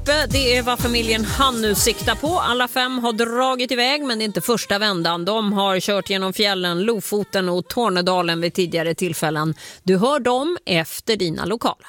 uppe, det är vad familjen han nu siktar på. Alla 5 har dragit iväg, men det är inte första vändan. De har kört genom fjällen, Lofoten och Tornedalen vid tidigare tillfällen. Du hör dem efter dina lokala.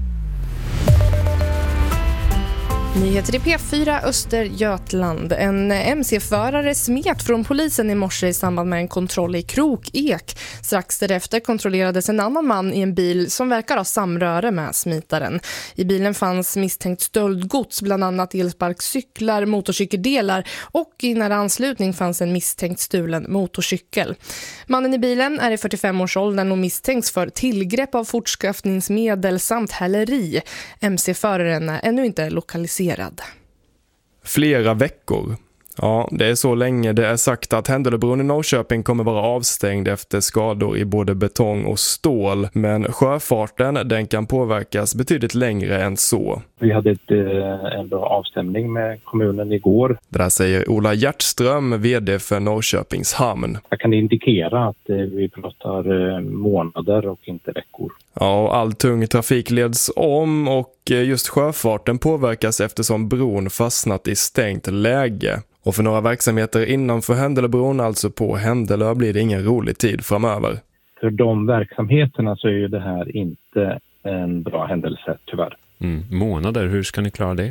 Nyheter i P4 Östergötland. En MC-förare smet från polisen i morse i samband med en kontroll i Krokek. Strax därefter kontrollerades en annan man i en bil som verkar ha samröre med smitaren. I bilen fanns misstänkt stöldgods, bland annat elsparkcyklar, motorcykeldelar och i nära anslutning fanns en misstänkt stulen motorcykel. Mannen i bilen är i 45-årsåldern och misstänks för tillgrepp av fortskaffningsmedel samt häleri. MC-föraren är ännu inte lokaliserad. Flera veckor. Ja, det är så länge det är sagt att Händelöbron i Norrköping kommer vara avstängd efter skador i både betong och stål. Men sjöfarten, den kan påverkas betydligt längre än så. Vi hade en bra avstämning med kommunen igår. Det där säger Ola Hjertström, vd för Norrköpings hamn. Jag kan indikera att vi pratar månader och inte veckor. Ja, och all tung trafik leds om och just sjöfarten påverkas eftersom bron fastnat i stängt läge. Och för några verksamheter innanför Händelöbron, alltså på Händelö, blir det ingen rolig tid framöver. För de verksamheterna så är ju det här inte en bra händelse, tyvärr. Månader, hur ska ni klara det?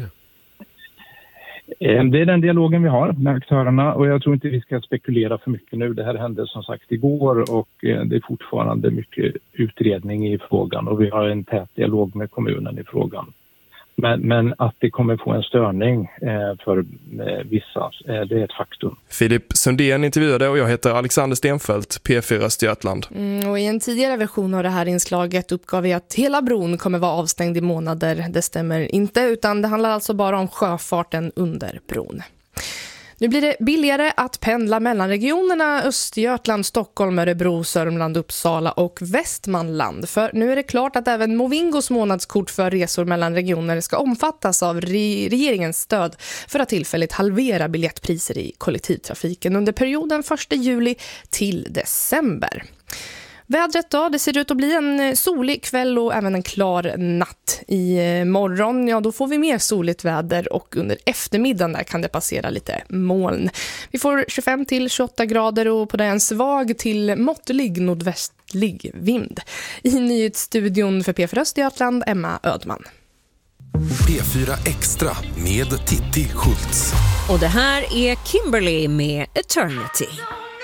Det är den dialogen vi har med aktörerna och jag tror inte vi ska spekulera för mycket nu. Det här hände som sagt igår och det är fortfarande mycket utredning i frågan och vi har en tät dialog med kommunen i frågan. Men att det kommer få en störning för vissa, det är ett faktum. Filip Sundén intervjuade och jag heter Alexander Stenfeldt, P4 Östergötland. Och i en tidigare version av det här inslaget uppgav vi att hela bron kommer vara avstängd i månader. Det stämmer inte, utan det handlar alltså bara om sjöfarten under bron. Nu blir det billigare att pendla mellan regionerna Östergötland, Stockholm, Örebro, Sörmland, Uppsala och Västmanland. För nu är det klart att även Movingos månadskort för resor mellan regioner ska omfattas av regeringens stöd för att tillfälligt halvera biljettpriser i kollektivtrafiken under perioden 1 juli till december. Vädret då, det ser ut att bli en solig kväll och även en klar natt. I morgon, ja då får vi mer soligt väder och under eftermiddagen där kan det passera lite moln. Vi får 25 till 28 grader och på det en svag till måttlig nordvästlig vind. I nyhetsstudion för P4 Östergötland, Emma Ödman. P4 Extra med Titti Schultz. Och det här är Kimberly med Eternity.